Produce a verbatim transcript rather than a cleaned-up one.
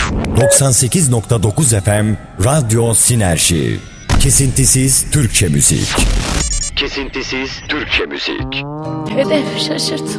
doksan sekiz nokta dokuz F M Radyo Sinerji. Kesintisiz Türkçe müzik. Kesintisiz Türkçe müzik. Hedef şaşırt.